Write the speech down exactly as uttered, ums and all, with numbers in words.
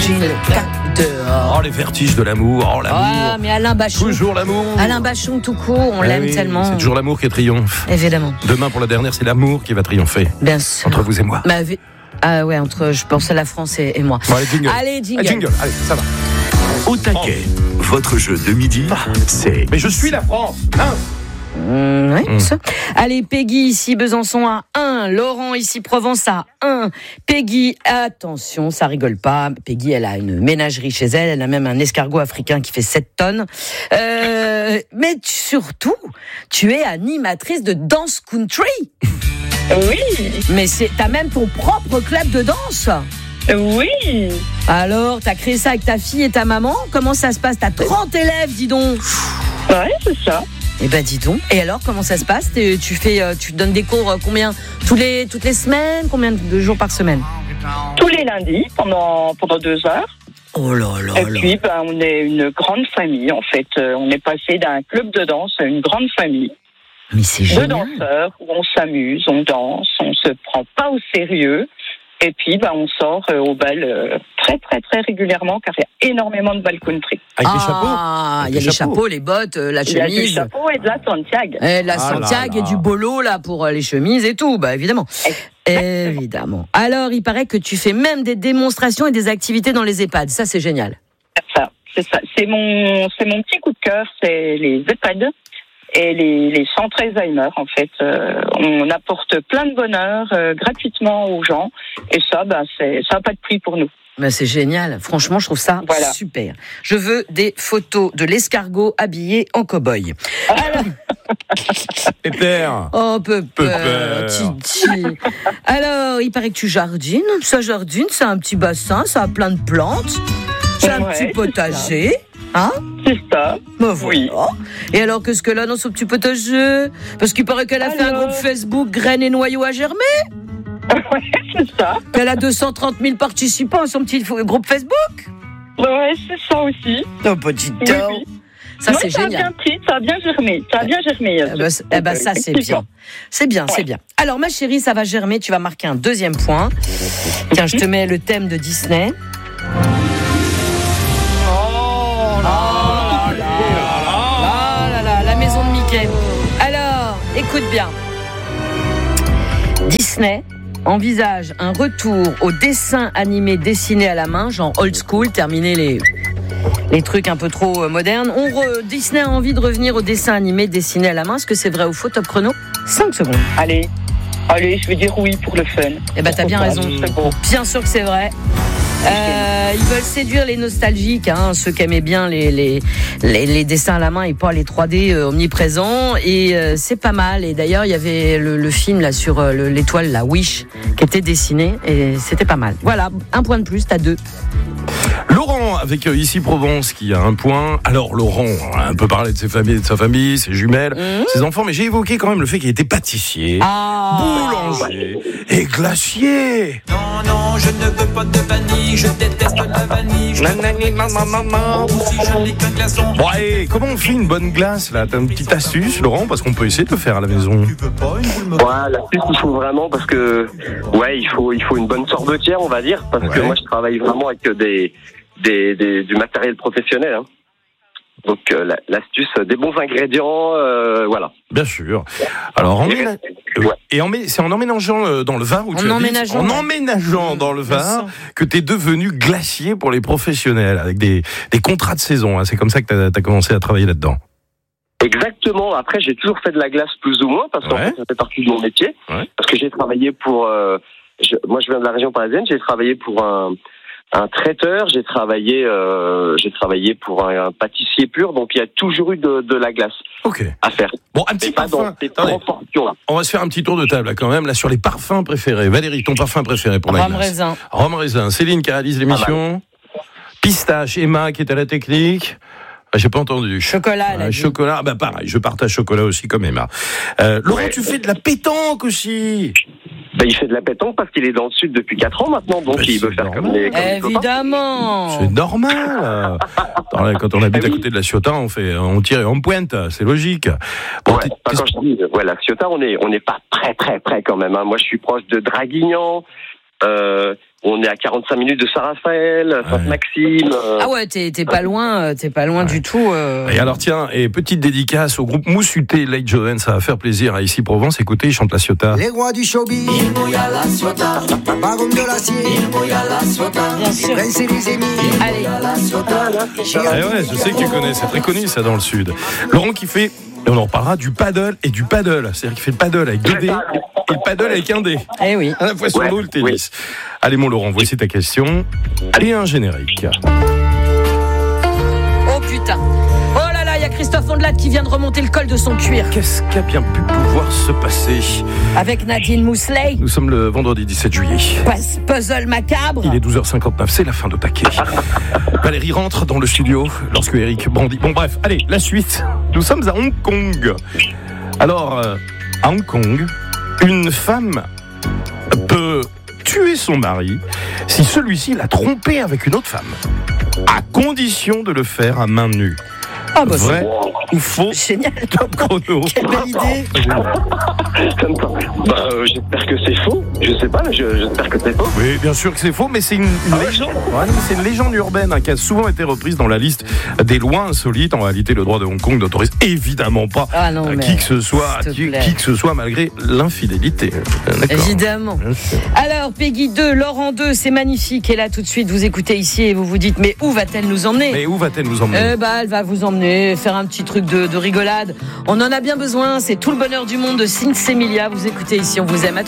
J'ai le cac dehors. Oh, les vertiges de l'amour, oh l'amour. Ah, mais Alain Bachung. Toujours l'amour. Alain Bachung tout court, on Eh l'aime oui, tellement. C'est toujours l'amour qui triomphe. Évidemment. Demain pour la dernière, c'est l'amour qui va triompher. Bien sûr. Entre vous et moi. Bah, vi- ah ouais, entre, je pense à la France et, et moi. Bon, allez, jingle. Allez, jingle. Ah, jingle, allez, ça va. Au taquet, votre jeu de midi, c'est... Mais je suis la France, hein. Mmh, ouais, Mmh. ça. Allez, Peggy ici Besançon à un, Laurent ici Provence à un. Peggy, attention, ça rigole pas. Peggy, elle a une ménagerie chez elle, elle a même un escargot africain qui fait sept tonnes. Euh, mais tu- surtout, tu es animatrice de danse country. Oui, Mais c'est, t'as même ton propre club de danse. oui. Alors, t'as créé ça avec ta fille et ta maman. Comment ça se passe? T'as trente élèves, dis donc. Ouais, c'est ça. Eh ben dis donc. Et alors comment ça se passe? T'es- Tu fais, euh, tu donnes des cours euh, combien tous les toutes les semaines? Combien de jours par semaine? Tous les lundis pendant pendant deux heures. Oh là là Et là. puis, ben, on est une grande famille en fait. Euh, on est passé d'un club de danse à une grande famille Mais c'est de génial. danseurs où on s'amuse, on danse, on se prend pas au sérieux. Et puis, ben, on sort euh, au bal euh, très très très régulièrement car il y a énormément de bal country. Avec des chapeaux. Ah, il y a Des les chapeaux. chapeaux, les bottes, euh, la Il y a du chemise. chapeau et de la Santiago. Et la Ah là Santiago là. et du bolo là pour euh, les chemises et tout, bah évidemment. Évidemment. Alors, il paraît que tu fais même des démonstrations et des activités dans les EHPAD. Ça, c'est génial. C'est ça, c'est ça. C'est mon, c'est mon petit coup de cœur, c'est les EHPAD et les, les centres Alzheimer. En fait, euh, on apporte plein de bonheur euh, gratuitement aux gens, et ça, ben, c'est, ça n'a pas de prix pour nous. Ben, c'est génial. Franchement, je trouve ça Voilà. super. Je veux des photos de l'escargot habillé en cow-boy. Alors, Pépère. oh, peu Pépère. Titi. Alors, il paraît que tu jardines. Ça jardine, c'est un petit bassin, ça a plein de plantes. C'est un Ouais, petit c'est potager. Hein? C'est ça. Ben Oui. voilà. Et alors, qu'est-ce qu'elle a dans son petit potager? Parce qu'il paraît qu'elle a fait un Alors groupe Facebook Graines et noyaux à germer. Ouais, c'est ça. Qu'elle a deux cent trente mille participants à son petit fo- groupe Facebook. Ouais, c'est ça aussi. Oh, petit Oui, doigt. oui. Ça, Ouais, c'est ça a génial. bien pris, ça a bien germé. Ça a bien germé. Eh ben, c- eh ben, ça, c'est bien. C'est bien, c'est Ouais. bien. Alors, ma chérie, ça va germer. Tu vas marquer un deuxième point. Tiens, je te mets le thème de Disney. Oh là là là là là, la maison de Mickey. Alors, écoute bien. Disney envisage un retour au dessin animé dessiné à la main, genre old school, terminer les les trucs un peu trop euh, modernes. On re- Disney a envie de revenir au dessin animé dessiné à la main. Est-ce que c'est vrai ou faux? Top chrono, cinq secondes. Allez, allez, je vais dire oui pour le fun. Eh ben, t'as bien raison. C'est bon. Bien sûr que c'est vrai. Euh, ils veulent séduire les nostalgiques, hein, ceux qui aimaient bien les, les, les, les dessins à la main et pas les trois D euh, omniprésents. Et euh, c'est pas mal. Et d'ailleurs, il y avait le, le film là sur euh, le- l'étoile, la Wish, qui était dessiné. Et c'était pas mal. Voilà, un point de plus, t'as deux. Laurent, avec euh, Ici Provence, qui a un point. Alors, Laurent, on a un peu parlé de ses familles, de sa famille, ses jumelles, Mmh. ses enfants, mais j'ai évoqué quand même le fait qu'il était pâtissier, Ah, boulanger et glacier. Non, non, je ne veux pas de vanille, je déteste la vanille. Je Nanani, maman, maman. si je n'ai qu'un glaçon. Bon, allez, comment on fait une bonne glace, là? T'as une petite astuce, Laurent? Parce qu'on peut essayer de le faire à la maison. Tu veux pas une boule me Ouais, l'astuce, il faut vraiment, parce que, ouais, il faut, il faut une bonne sorbetière, on va dire, parce que Ouais. moi, je travaille vraiment avec des, des, des du matériel professionnel, hein. Donc, euh, la- l'astuce, des bons ingrédients, euh, voilà. Bien sûr. Alors, en Et- ména- ouais. et en mé- c'est en emménageant euh, dans le Var où En tu habites, emménageant, en ouais. emménageant dans le Bien Var, sûr. que t'es devenu glacier pour les professionnels, avec des, des contrats de saison, hein. C'est comme ça que t'as, t'as commencé à travailler là-dedans. Exactement. Après, j'ai toujours fait de la glace plus ou moins, parce qu'en Ouais. fait, ça fait partie de mon métier. Ouais. Parce que j'ai travaillé pour, euh, je- moi, je viens de la région parisienne, j'ai travaillé pour un, un traiteur, j'ai travaillé, euh, j'ai travaillé pour un, un pâtissier pur, donc il y a toujours eu de, de la glace Ok. à faire. Bon, un petit Mais pas parfum. dans ces Attendez, grandes portions-là. on va se faire un petit tour de table, là, quand même, là, sur les parfums préférés. Valérie, ton parfum préféré pour la rhum glace? raisin. Rhum raisin. Céline qui réalise l'émission. Pistache. Emma qui est à la technique. Ah, j'ai pas entendu. Chocolat, elle a Ah, dit. chocolat, bah pareil, je partage chocolat aussi comme Emma. Euh, Laurent, Ouais. tu fais de la pétanque aussi. Ben, il fait de la pétanque parce qu'il est dans le sud depuis quatre ans maintenant, donc Ben, il veut c'est faire normal. comme les, comme les copains. Évidemment. C'est normal. Attends, là, quand on habite Ah à oui. côté de la Ciotat, on fait, on tire et on pointe. C'est logique. Bon, Ouais, t'es- enfin, quand je dis, ouais, la Ciotat, on est, on n'est pas très très près quand même, hein. Moi, je suis proche de Draguignan, Euh, on est à quarante-cinq minutes de Saint-Raphaël, Sainte-Maxime. Euh... Ah ouais, t'es, t'es pas loin, t'es pas loin ouais. du tout. Euh... Et alors tiens, et petite dédicace au groupe Moussuté Late Joven, ça va faire plaisir à Ici Provence. Écoutez, ils chantent la Ciotat. Les rois du showbiz, il mouille à la Ciotat, baron de l'acier, il mouille à la Ciotat, bien sûr. Prince et les émis, allez. à la Ciotat. Eh ouais, je sais que tu connais, c'est très connu ça dans le sud. Laurent qui fait, et on en reparlera, du paddle et du paddle, c'est-à-dire qu'il fait le paddle avec deux dés et le paddle avec un dé. Eh oui. À la fois sur ouais, l'eau, le tennis. Oui. Allez mon Laurent, voici ta question. Et un générique. Oh putain. Oh là là, il y a Christophe Ondelat qui vient de remonter le col de son cuir. Qu'est-ce qui a bien pu pouvoir se passer? Avec Nadine Mousselet. Nous sommes le vendredi dix-sept juillet. Puzzle macabre. Il est douze heures cinquante-neuf, c'est la fin de Taquet. Valérie rentre dans le studio lorsque Eric brandit. Bon bref, allez, la suite. Nous sommes à Hong Kong. Alors, euh, à Hong Kong, une femme peut tuer son mari si celui-ci l'a trompée avec une autre femme, à condition de le faire à main nue. Ah bah vrai ou faux? Génial. Top chrono. Quelle belle idée. Bah, euh, j'espère que c'est faux. Je sais pas, je, j'espère que c'est faux. Oui, bien sûr que c'est faux, mais c'est une, une Ah, légende. Ouais, non, c'est une légende urbaine hein, qui a souvent été reprise dans la liste des lois insolites. En réalité, le droit de Hong Kong n'autorise évidemment pas ah non, euh, mais qui que ce soit, qui, qui que ce soit, malgré l'infidélité. D'accord. Évidemment. Alors, Peggy deux, Laurent deux, c'est magnifique. Et là, tout de suite, vous écoutez ici et vous vous dites, mais où va-t-elle nous emmener? Mais où va-t-elle nous emmener? Eh bah, elle va vous emmener, faire un petit truc de, de rigolade. On en a bien besoin. C'est tout le bonheur du monde de Sinsemilia. Vous écoutez ici, on vous aime. À tout